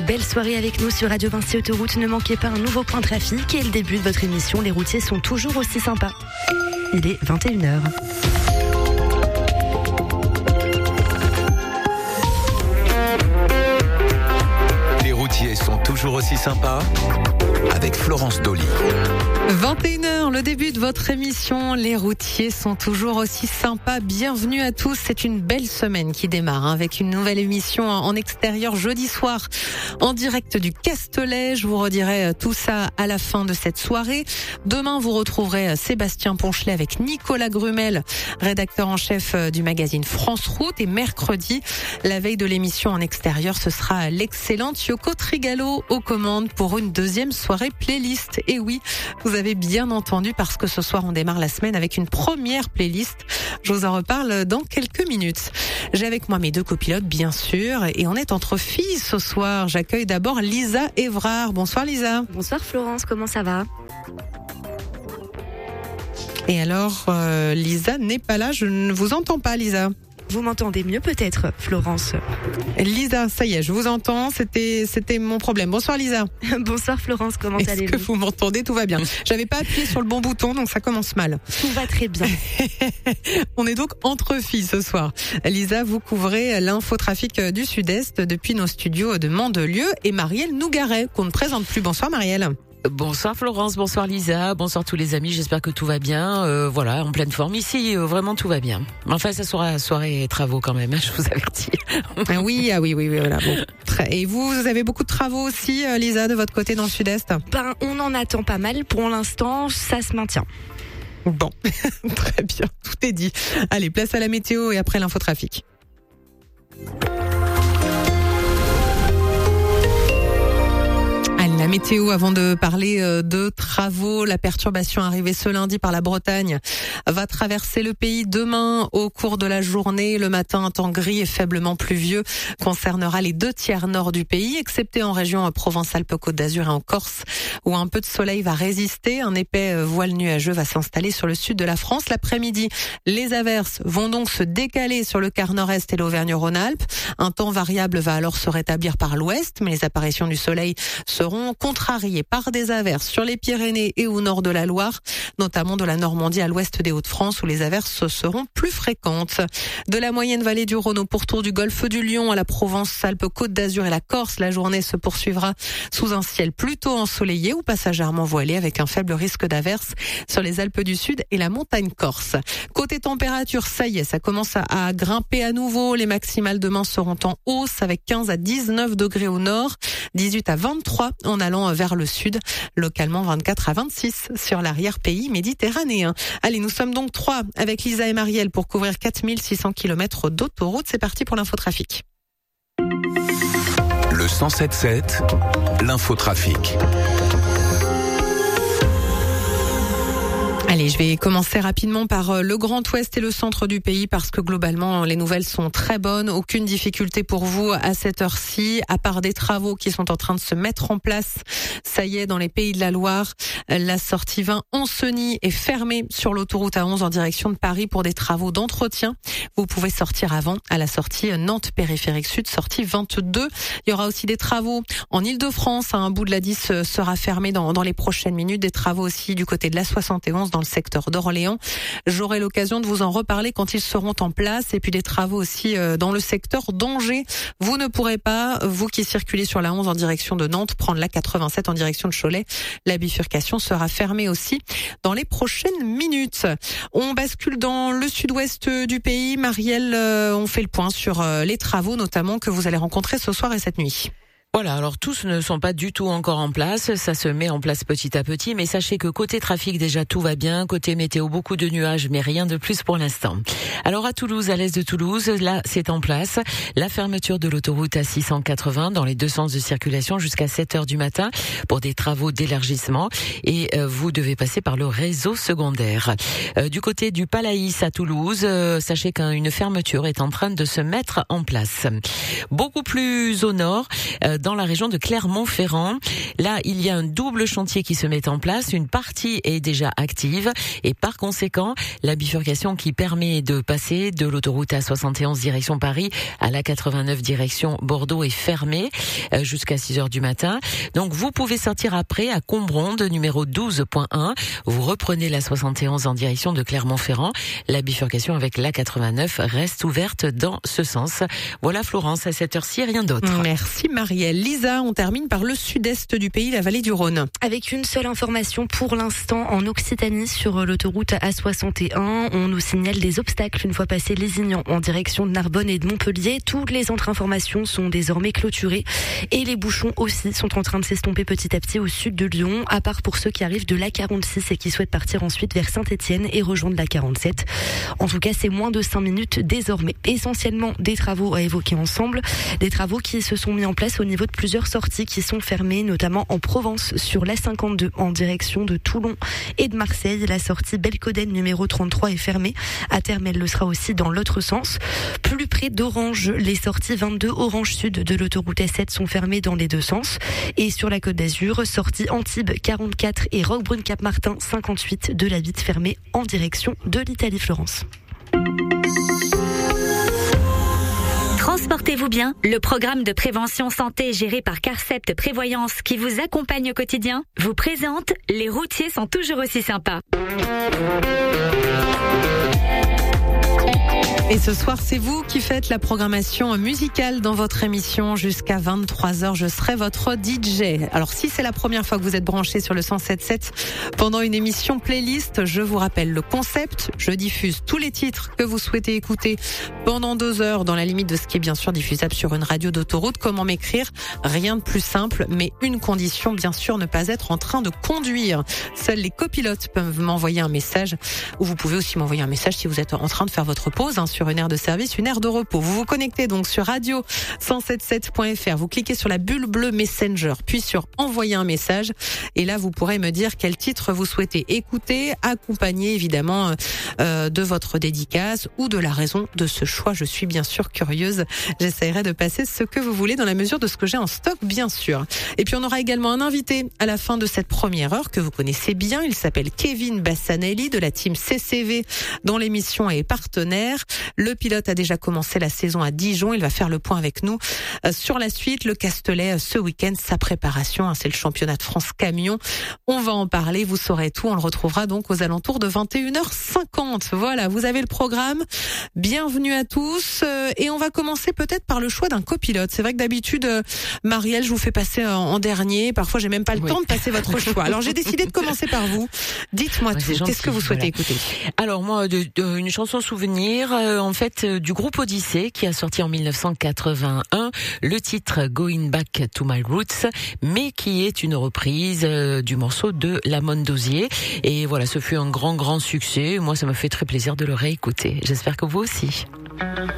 belle soirée avec nous sur Radio Vinci Autoroute. Ne manquez pas un nouveau point trafic et le début de votre émission. Les routiers sont toujours aussi sympas. Il est 21h. Les routiers sont toujours aussi sympas avec Florence Dolly. 21h, le début de votre émission. Les routiers sont toujours aussi sympas. Bienvenue à tous. C'est une belle semaine qui démarre avec une nouvelle émission en extérieur jeudi soir en direct du Castelet. Je vous redirai tout ça à la fin de cette soirée. Demain, vous retrouverez Sébastien Ponchelet avec Nicolas Grumel, rédacteur en chef du magazine France Route. Et mercredi, la veille de l'émission en extérieur, ce sera l'excellente Yoko Trigalo aux commandes pour une deuxième soirée playlist. Et oui, vous avez bien entendu parce que ce soir on démarre la semaine avec une première playlist. Je vous en reparle dans quelques minutes. J'ai avec moi mes deux copilotes bien sûr et on est entre filles ce soir. J'accueille d'abord Lisa Évrard. Bonsoir Lisa. Bonsoir Florence, comment ça va ? Et alors Lisa n'est pas là, je ne vous entends pas Lisa. Vous m'entendez mieux peut-être, Florence? Lisa, ça y est, je vous entends. C'était mon problème. Bonsoir Lisa. Bonsoir Florence, comment allez-vous? Est-ce que vous m'entendez? Tout va bien. J'avais pas appuyé sur le bon bouton, donc ça commence mal. Tout va très bien. On est donc entre filles ce soir. Lisa, vous couvrez l'infotrafic du Sud-Est depuis nos studios de Mandelieu et Marielle Nougaret, qu'on ne présente plus. Bonsoir Marielle. Bonsoir Florence, bonsoir Lisa, bonsoir tous les amis, j'espère que tout va bien, voilà, en pleine forme ici, vraiment tout va bien. Enfin, ça sera soirée et travaux quand même, je vous avertis. Ah oui, voilà. Bon. Et vous avez beaucoup de travaux aussi, Lisa, de votre côté dans le Sud-Est? On en attend pas mal, pour l'instant, ça se maintient. Bon, très bien, tout est dit. Allez, place à la météo et après l'infotrafic. La météo, avant de parler de travaux, la perturbation arrivée ce lundi par la Bretagne va traverser le pays demain au cours de la journée. Le matin, un temps gris et faiblement pluvieux concernera les 2/3 nord du pays, excepté en région Provence-Alpes-Côte d'Azur et en Corse, où un peu de soleil va résister. Un épais voile nuageux va s'installer sur le sud de la France. L'après-midi, les averses vont donc se décaler sur le quart nord-est et l'Auvergne-Rhône-Alpes. Un temps variable va alors se rétablir par l'ouest, mais les apparitions du soleil seront contrariées par des averses sur les Pyrénées et au nord de la Loire, notamment de la Normandie à l'ouest des Hauts-de-France où les averses seront plus fréquentes. De la moyenne vallée du Rhône au pourtour du golfe du Lion à la Provence-Alpes-Côte d'Azur et la Corse, la journée se poursuivra sous un ciel plutôt ensoleillé ou passagèrement voilé avec un faible risque d'averses sur les Alpes du Sud et la montagne corse. Côté température, ça y est, ça commence à grimper à nouveau. Les maximales demain seront en hausse avec 15 à 19 degrés au nord, 18 à 23 en allant vers le sud, localement 24 à 26 sur l'arrière-pays méditerranéen. Allez, nous sommes donc 3 avec Lisa et Marielle pour couvrir 4600 km d'autoroute. C'est parti pour l'infotrafic. Le 107.7, l'infotrafic. Allez, je vais commencer rapidement par le Grand Ouest et le centre du pays parce que globalement, les nouvelles sont très bonnes. Aucune difficulté pour vous à cette heure-ci, à part des travaux qui sont en train de se mettre en place. Ça y est, dans les Pays de la Loire, la sortie 20 Ancenis est fermée sur l'autoroute A11 en direction de Paris pour des travaux d'entretien. Vous pouvez sortir avant à la sortie Nantes périphérique sud, sortie 22. Il y aura aussi des travaux en Île-de-France. Un bout de la 10 sera fermé dans les prochaines minutes. Des travaux aussi du côté de la 71 dans le secteur d'Orléans. J'aurai l'occasion de vous en reparler quand ils seront en place. Et puis des travaux aussi dans le secteur d'Angers. Vous ne pourrez pas, vous qui circulez sur la 11 en direction de Nantes, prendre la 87 en direction de Cholet. La bifurcation sera fermée aussi dans les prochaines minutes. On bascule dans le sud-ouest du pays. Marielle, on fait le point sur les travaux notamment que vous allez rencontrer ce soir et cette nuit. Voilà, alors tous ne sont pas du tout encore en place, ça se met en place petit à petit, mais sachez que côté trafic déjà tout va bien, côté météo beaucoup de nuages, mais rien de plus pour l'instant. Alors à Toulouse, à l'est de Toulouse, là c'est en place, la fermeture de l'autoroute A680 dans les deux sens de circulation jusqu'à 7h du matin pour des travaux d'élargissement et vous devez passer par le réseau secondaire. Du côté du Palaïs à Toulouse, sachez qu'une fermeture est en train de se mettre en place. Beaucoup plus au nord, dans la région de Clermont-Ferrand. Là, il y a un double chantier qui se met en place. Une partie est déjà active et par conséquent, la bifurcation qui permet de passer de l'autoroute A71 direction Paris à la 89 direction Bordeaux est fermée jusqu'à 6h du matin. Donc vous pouvez sortir après à Combronde, numéro 12.1. Vous reprenez la 71 en direction de Clermont-Ferrand. La bifurcation avec la 89 reste ouverte dans ce sens. Voilà Florence, à cette heure-ci, rien d'autre. Merci Marielle. Lisa, on termine par le sud-est du pays, la vallée du Rhône. Avec une seule information pour l'instant en Occitanie sur l'autoroute A61, on nous signale des obstacles une fois passé Lézignan en direction de Narbonne et de Montpellier. Toutes les autres informations sont désormais clôturées et les bouchons aussi sont en train de s'estomper petit à petit au sud de Lyon, à part pour ceux qui arrivent de l'A46 et qui souhaitent partir ensuite vers Saint-Étienne et rejoindre l'A47. En tout cas, c'est moins de 5 minutes désormais. Essentiellement des travaux à évoquer ensemble, des travaux qui se sont mis en place au niveau de plusieurs sorties qui sont fermées, notamment en Provence sur l'A52 en direction de Toulon et de Marseille. La sortie Belcoden numéro 33 est fermée. À terme, elle le sera aussi dans l'autre sens. Plus près d'Orange, les sorties 22 Orange Sud de l'autoroute S7 sont fermées dans les deux sens. Et sur la Côte d'Azur, sortie Antibes 44 et Roquebrune-Cap-Martin 58 de la Vitte fermée en direction de l'Italie-Florence. Transportez-vous bien, le programme de prévention santé géré par Carcept Prévoyance qui vous accompagne au quotidien vous présente Les routiers sont toujours aussi sympas. Et ce soir, c'est vous qui faites la programmation musicale dans votre émission jusqu'à 23h. Je serai votre DJ. Alors, si c'est la première fois que vous êtes branché sur le 107.7 pendant une émission playlist, je vous rappelle le concept. Je diffuse tous les titres que vous souhaitez écouter pendant 2 heures dans la limite de ce qui est bien sûr diffusable sur une radio d'autoroute. Comment m'écrire? Rien de plus simple, mais une condition, bien sûr, ne pas être en train de conduire. Seuls les copilotes peuvent m'envoyer un message, ou vous pouvez aussi m'envoyer un message si vous êtes en train de faire votre pause, sur une aire de service, une aire de repos. Vous vous connectez donc sur radio177.fr. Vous cliquez sur la bulle bleue Messenger, puis sur envoyer un message. Et là, vous pourrez me dire quel titre vous souhaitez écouter, accompagné évidemment de votre dédicace ou de la raison de ce choix. Je suis bien sûr curieuse. J'essaierai de passer ce que vous voulez dans la mesure de ce que j'ai en stock, bien sûr. Et puis on aura également un invité à la fin de cette première heure que vous connaissez bien. Il s'appelle Kevin Bassanelli de la team CCV dont l'émission est partenaire. Le pilote a déjà commencé la saison à Dijon. Il va faire le point avec nous sur la suite. Le Castellet, ce week-end, sa préparation, c'est le championnat de France camion. On va en parler, vous saurez tout. On le retrouvera donc aux alentours de 21h50. Voilà, vous avez le programme. Bienvenue à tous. Et on va commencer peut-être par le choix d'un copilote. C'est vrai que d'habitude, Marielle, je vous fais passer en dernier. Parfois, j'ai même pas le temps de passer votre choix. Alors, j'ai décidé de commencer par vous. Dites-moi tout. Qu'est-ce que vous souhaitez écouter? Alors, moi, une chanson souvenir, en fait, du groupe Odyssée qui a sorti en 1981 le titre Going Back to My Roots, mais qui est une reprise du morceau de La Mondosier. Et voilà, ce fut un grand succès. Moi, ça me fait très plaisir de le réécouter. J'espère que vous aussi.